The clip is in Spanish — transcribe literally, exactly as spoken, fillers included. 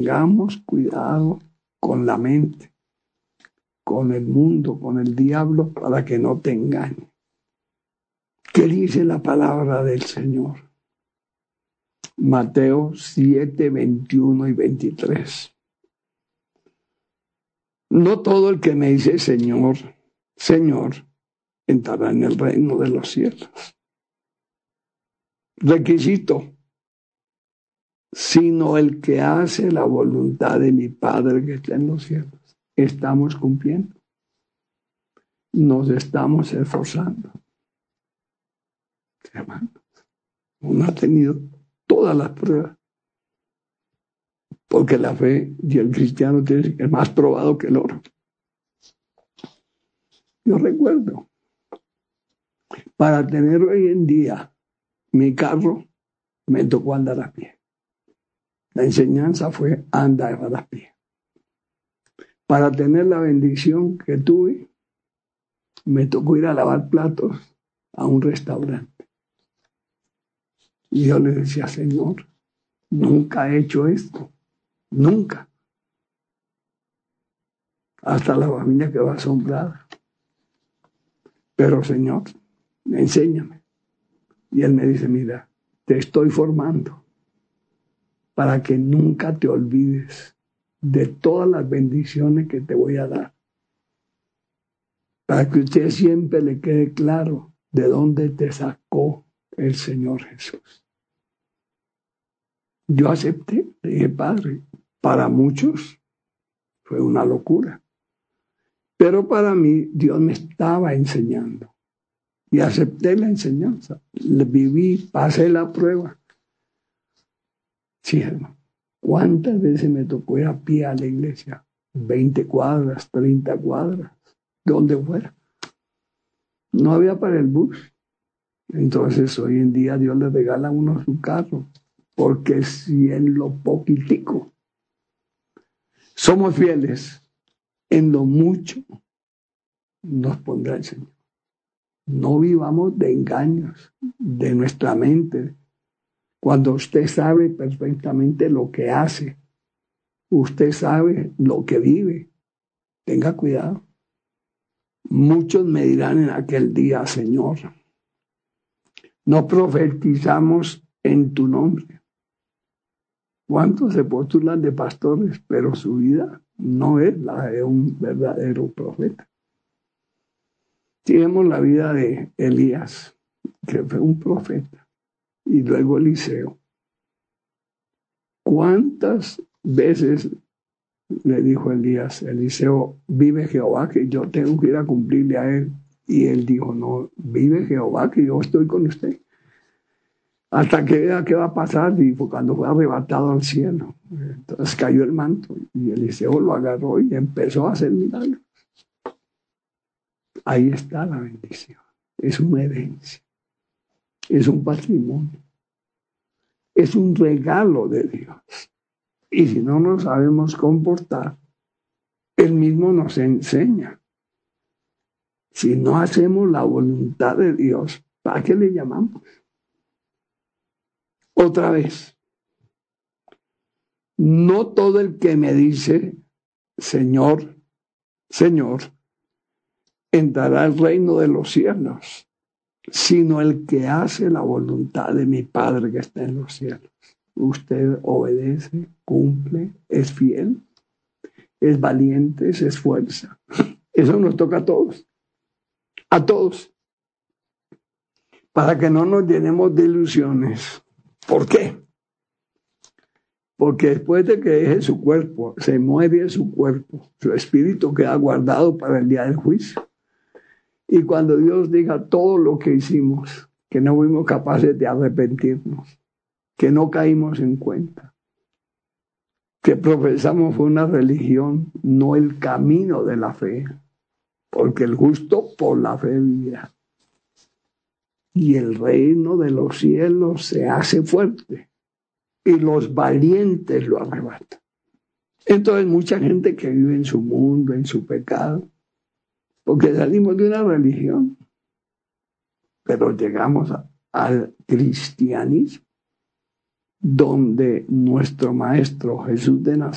tengamos cuidado con la mente, con el mundo, con el diablo, para que no te engañe. ¿Qué dice la palabra del Señor? Mateo siete, veintiuno y veintitrés. No todo el que me dice Señor, Señor, entrará en el reino de los cielos. Requisito, sino el que hace la voluntad de mi Padre que está en los cielos. Estamos cumpliendo. Nos estamos esforzando. Hermanos, uno ha tenido todas las pruebas. Porque la fe y el cristiano tiene que ser más probado que el oro. Yo recuerdo, para tener hoy en día mi carro, me tocó andar a pie. La enseñanza fue andar a pie. Para tener la bendición que tuve, me tocó ir a lavar platos a un restaurante. Y yo le decía, Señor, nunca he hecho esto. Nunca. Hasta la familia quedó asombrada. Pero, Señor, enséñame. Y Él me dice, mira, te estoy formando para que nunca te olvides de todas las bendiciones que te voy a dar. Para que usted siempre le quede claro de dónde te sacó el Señor Jesús. Yo acepté, le dije, Padre, para muchos fue una locura. Pero para mí Dios me estaba enseñando. Y acepté la enseñanza. Viví, pasé la prueba. Sí, hermano. ¿Cuántas veces me tocó ir a pie a la iglesia? veinte cuadras, treinta cuadras, donde fuera. No había para el bus. Entonces hoy en día Dios le regala a uno su carro. Porque si en lo poquitico somos fieles, en lo mucho nos pondrá el Señor. No vivamos de engaños de nuestra mente. Cuando usted sabe perfectamente lo que hace, usted sabe lo que vive, tenga cuidado. Muchos me dirán en aquel día, Señor, no profetizamos en tu nombre. ¿Cuántos se postulan de pastores? Pero su vida no es la de un verdadero profeta. Si vemos la vida de Elías, que fue un profeta, y luego Eliseo. ¿Cuántas veces le dijo Elías, Eliseo, vive Jehová, que yo tengo que ir a cumplirle a él? Y él dijo, no, vive Jehová, que yo estoy con usted. Hasta que vea qué va a pasar, y fue cuando fue arrebatado al cielo. Entonces cayó el manto, y Eliseo lo agarró y empezó a hacer milagros. Ahí está la bendición. Es una herencia. Es un patrimonio. Es un regalo de Dios. Y si no nos sabemos comportar, Él mismo nos enseña. Si no hacemos la voluntad de Dios, ¿para qué le llamamos? Otra vez, no todo el que me dice, Señor, Señor, entrará al reino de los cielos, sino el que hace la voluntad de mi Padre que está en los cielos. Usted obedece, cumple, es fiel, es valiente, se esfuerza. Eso nos toca a todos, a todos, para que no nos llenemos de ilusiones. ¿Por qué? Porque después de que deje su cuerpo, se muere su cuerpo, su espíritu queda guardado para el día del juicio. Y cuando Dios diga todo lo que hicimos, que no fuimos capaces de arrepentirnos, que no caímos en cuenta, que profesamos fue una religión, no el camino de la fe, porque el justo por la fe vivirá. Y el reino de los cielos se hace fuerte, y los valientes lo arrebatan. Entonces mucha gente que vive en su mundo, en su pecado, porque salimos de una religión, pero llegamos a, al cristianismo, donde nuestro Maestro Jesús de Nazaret